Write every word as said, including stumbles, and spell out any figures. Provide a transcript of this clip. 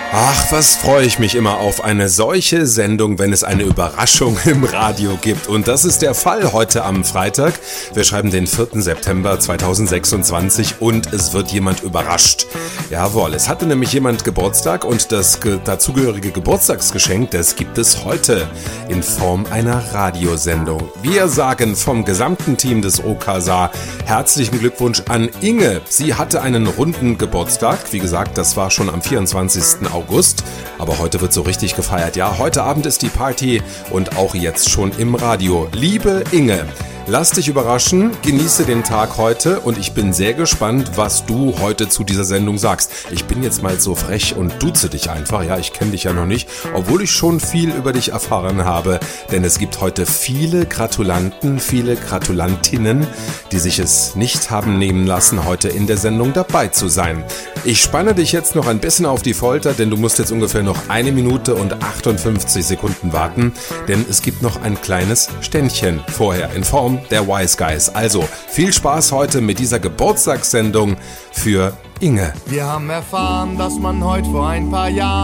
Ach, was freue ich mich immer auf eine solche Sendung, wenn es eine Überraschung im Radio gibt. Und das ist der Fall heute am Freitag. Wir schreiben den vierten September zweitausendsechsundzwanzig und es wird jemand überrascht. Jawohl, es hatte nämlich jemand Geburtstag und das ge- dazugehörige Geburtstagsgeschenk, das gibt es heute in Form einer Radiosendung. Wir sagen vom gesamten Team des O K S A herzlichen Glückwunsch an Inge. Sie hatte einen runden Geburtstag. Wie gesagt, das war schon am vierundzwanzigsten August. Aber heute wird so richtig gefeiert. Ja, heute Abend ist die Party und auch jetzt schon im Radio. Liebe Inge, lass dich überraschen, genieße den Tag heute und ich bin sehr gespannt, was du heute zu dieser Sendung sagst. Ich bin jetzt mal so frech und duze dich einfach, ja, ich kenne dich ja noch nicht, obwohl ich schon viel über dich erfahren habe, denn es gibt heute viele Gratulanten, viele Gratulantinnen, die sich es nicht haben nehmen lassen, heute in der Sendung dabei zu sein. Ich spanne dich jetzt noch ein bisschen auf die Folter, denn du musst jetzt ungefähr noch eine Minute und achtundfünfzig Sekunden warten, denn es gibt noch ein kleines Ständchen vorher in Form der Wise Guys. Also viel Spaß heute mit dieser Geburtstagssendung für Inge. Wir haben erfahren, dass man heute vor ein paar Jahren